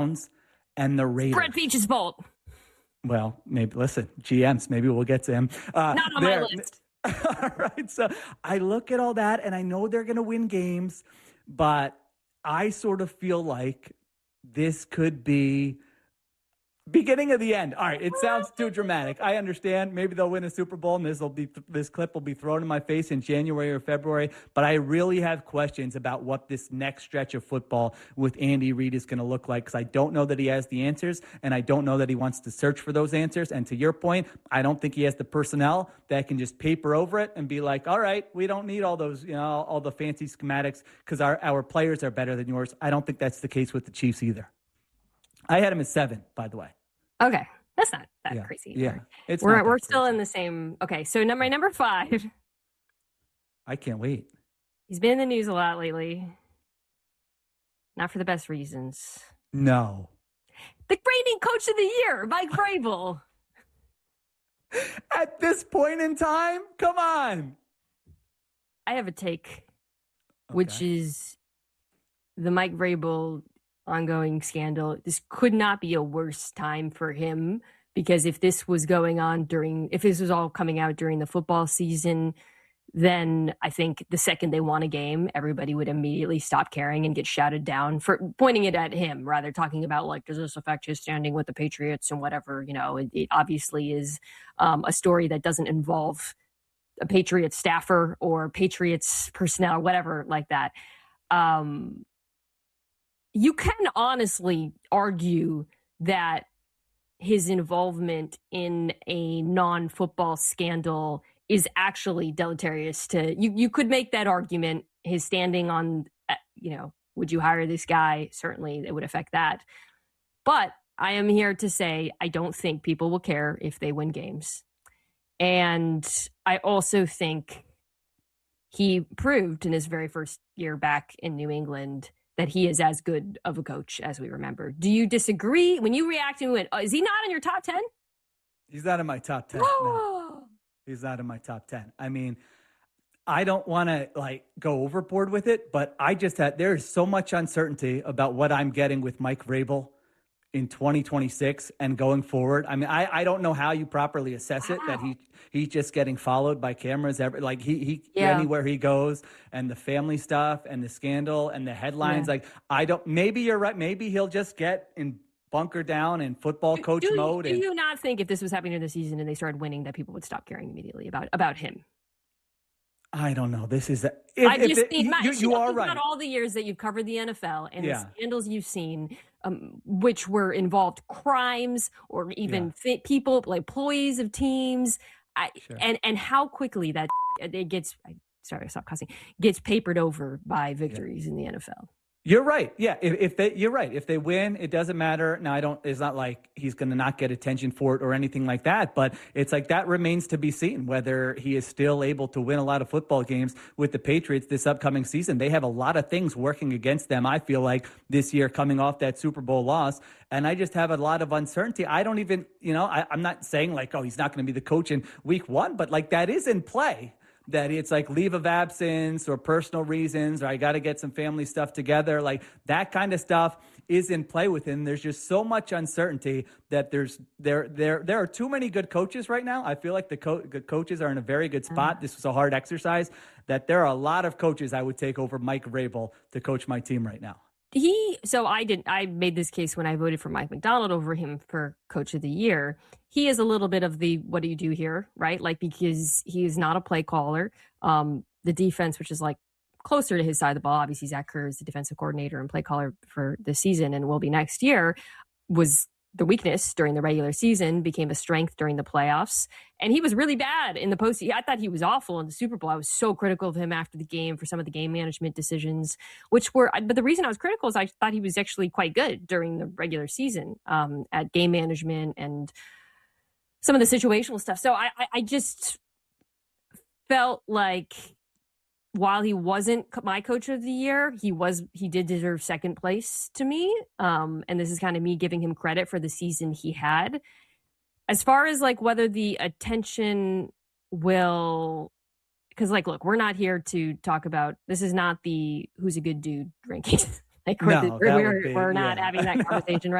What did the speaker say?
and the Raiders. Brett Veach's fault. Well, maybe, listen, GMs, maybe we'll get to him. Not on my list. All right. So I look at all that and I know they're going to win games, but I sort of feel like this could be beginning of the end. All right, it sounds too dramatic. I understand. Maybe they'll win a Super Bowl, and this clip will be thrown in my face in January or February. But I really have questions about what this next stretch of football with Andy Reid is going to look like, because I don't know that he has the answers, and I don't know that he wants to search for those answers. And to your point, I don't think he has the personnel that can just paper over it and be like, all right, we don't need all those, all the fancy schematics because our players are better than yours. I don't think that's the case with the Chiefs either. I had him at 7, by the way. Okay. That's not that crazy. Yeah. We're still in the same. Okay. So my number 5. I can't wait. He's been in the news a lot lately. Not for the best reasons. No. The reigning coach of the year, Mike Vrabel. At this point in time? Come on. I have a take, which is the Mike Vrabel ongoing scandal. This could not be a worse time for him, because if this was all coming out during the football season, then I think the second they won a game, everybody would immediately stop caring and get shouted down for pointing it at him, rather talking about, like, does this affect his standing with the Patriots and whatever. It obviously is a story that doesn't involve a Patriots staffer or Patriots personnel or whatever like that. You can honestly argue that his involvement in a non-football scandal is actually deleterious to you. Could make that argument. His standing on, would you hire this guy? Certainly it would affect that. But I am here to say I don't think people will care if they win games. And I also think he proved in his very first year back in New England that he is as good of a coach as we remember. Do you disagree? When you react and went, is he not in your top 10? He's not in my top 10. No. He's not in my top 10. I mean, I don't want to go overboard with it, but there is so much uncertainty about what I'm getting with Mike Vrabel in 2026 and going forward. I mean, I don't know how you properly assess it, that he's just getting followed by cameras anywhere he goes, and the family stuff and the scandal and the headlines. Maybe you're right. Maybe he'll just get in bunker down in football coach mode. Do you not think if this was happening in the season and they started winning that people would stop caring immediately about him? I don't know. This is you are right. About all the years that you've covered the NFL and the scandals you've seen, which were involved crimes or even people, like employees of teams, and how quickly that it gets. Sorry, stop cussing. Gets papered over by victories in the NFL. You're right. Yeah, you're right. If they win, it doesn't matter. Now, it's not like he's going to not get attention for it or anything like that, but it's like that remains to be seen whether he is still able to win a lot of football games with the Patriots this upcoming season. They have a lot of things working against them, I feel like, this year coming off that Super Bowl loss, and I just have a lot of uncertainty. I don't even, I'm not saying he's not going to be the coach in week 1, but that is in play. That it's leave of absence or personal reasons, or I got to get some family stuff together. That kind of stuff is in play with him. There's just so much uncertainty that there are too many good coaches right now. I feel like the good coaches are in a very good spot. This was a hard exercise. That there are a lot of coaches I would take over Mike Vrabel to coach my team right now. I made this case when I voted for Mike Macdonald over him for Coach of the Year. He is a little bit of the, what do you do here, right? Because he is not a play caller. The defense, which is closer to his side of the ball, obviously Zach Kerr is the defensive coordinator and play caller for this season and will be next year, was the weakness during the regular season, became a strength during the playoffs. And he was really bad in the postseason. I thought he was awful in the Super Bowl. I was so critical of him after the game for some of the game management decisions, but the reason I was critical is I thought he was actually quite good during the regular season at game management and some of the situational stuff. So I just felt like while he wasn't my coach of the year, he did deserve second place to me. And this is kind of me giving him credit for the season he had. As far as whether the attention will, because look, we're not here to talk about, this is not the who's a good dude rankings. Like No, that would be we're not yeah. having that conversation